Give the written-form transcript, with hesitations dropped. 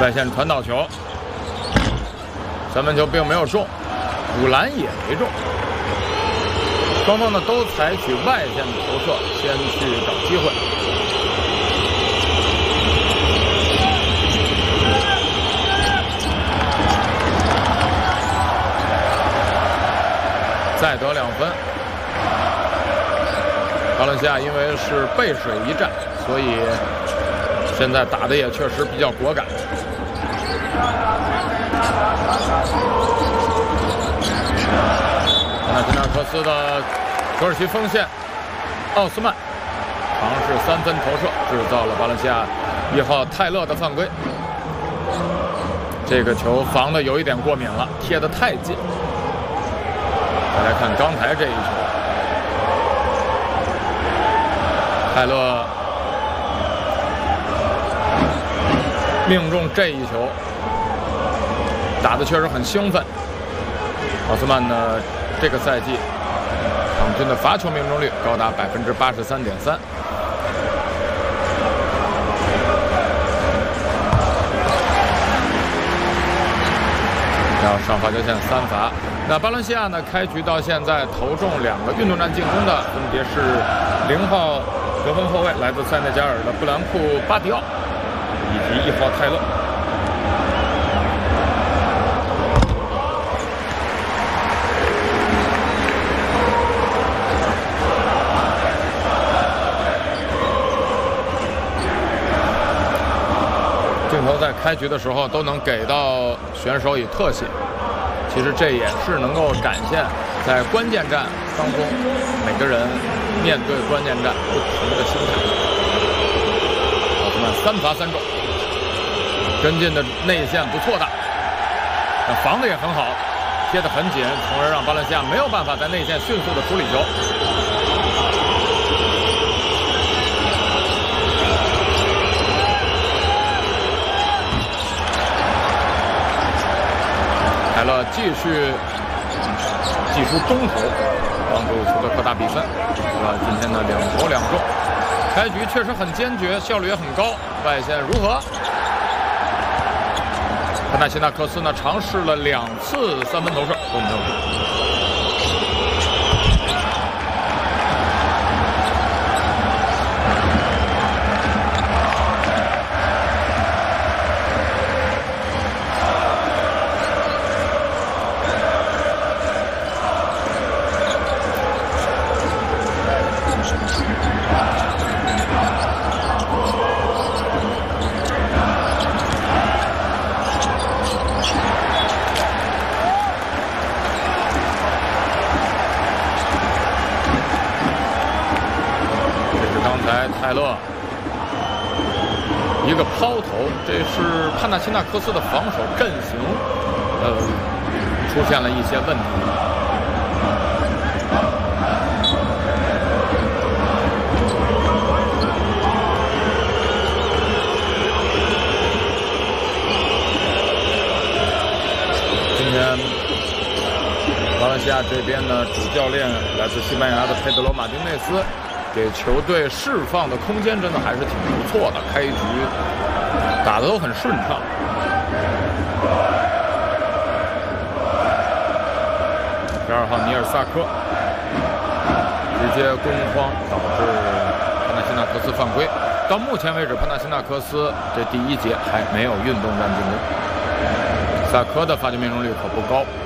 外线传导球，三分球并没有中，武兰也没中。双方呢都采取外线的投射，先去找机会。再得2分。巴伦西亚因为是背水一战，所以现在打的也确实比较果敢。帕纳辛纳克斯的土耳其锋线奥斯曼尝试3分投射，制造了巴伦西亚1号泰勒的犯规。这个球防的有一点过敏了，贴得太近。再来看刚才这一球，泰勒命中这一球，打得确实很兴奋。奥斯曼呢，这个赛季场均的罚球命中率高达83.3%。要上罚球线3罚。那巴伦西亚呢，开局到现在投中2个运动战进攻的，分别是0号得分后卫来自塞内加尔的布兰库巴迪奥，以及1号泰勒。镜头在开局的时候都能给到选手以特写，其实这也是能够展现在关键战当中每个人面对关键战不同的心态。奥斯曼3罚3中，跟进的内线不错的，防的也很好，贴得很紧，从而让巴伦西亚没有办法在内线迅速的处理球。泰勒继续技术中投，帮助球队扩大比分。今天呢2投2中，开局确实很坚决，效率也很高。外线如何？帕纳辛纳克斯呢尝试了2次3分投射，都没有中。泰勒一个抛投，这是帕纳辛纳克斯的防守阵型出现了一些问题。今天巴伦西亚这边呢，主教练来自西班牙的佩德罗马丁内斯，给球队释放的空间真的还是挺不错的，开局打得都很顺畅。12号尼尔萨科直接攻荒，导致帕纳辛纳克斯犯规。到目前为止，帕纳辛纳克斯这第1节还没有运动战进攻。萨科的罚球命中率可不高。